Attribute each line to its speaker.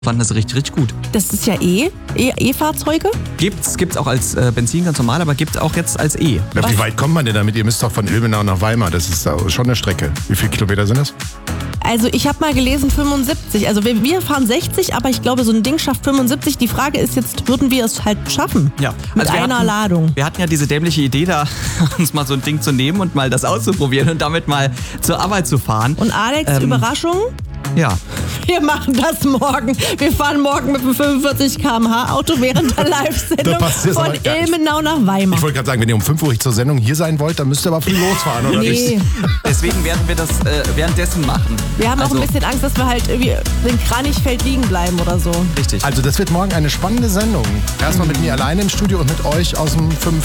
Speaker 1: Fanden das richtig, richtig gut.
Speaker 2: Das ist ja E-Fahrzeuge?
Speaker 1: Gibt's auch als Benzin ganz normal, aber gibt's auch jetzt als E.
Speaker 3: Ja, wie weit kommt man denn damit? Ihr müsst doch von Ilmenau nach Weimar, das ist schon eine Strecke. Wie viele Kilometer sind das?
Speaker 2: Also ich habe mal gelesen 75. Also wir fahren 60, aber ich glaube, so ein Ding schafft 75. Die Frage ist jetzt, würden wir es halt schaffen?
Speaker 1: Ja.
Speaker 2: Mit
Speaker 1: Also
Speaker 2: einer Ladung.
Speaker 1: Wir hatten ja diese dämliche Idee, da uns mal so ein Ding zu nehmen und mal das auszuprobieren und damit mal zur Arbeit zu fahren.
Speaker 2: Und Alex, Überraschung?
Speaker 1: Ja.
Speaker 2: Wir machen das morgen. Wir fahren morgen mit einem 45 km/h Auto während der Live-Sendung von Ilmenau nach Weimar.
Speaker 3: Ich wollte gerade sagen, wenn ihr um 5 Uhr zur Sendung hier sein wollt, dann müsst ihr aber früh losfahren, oder nicht?
Speaker 1: Deswegen werden wir das währenddessen machen.
Speaker 2: Wir haben auch ein bisschen Angst, dass wir halt irgendwie in Kranichfeld liegen bleiben oder so.
Speaker 1: Richtig.
Speaker 3: Also das wird morgen eine spannende Sendung. Erstmal mit mir alleine im Studio und mit euch aus dem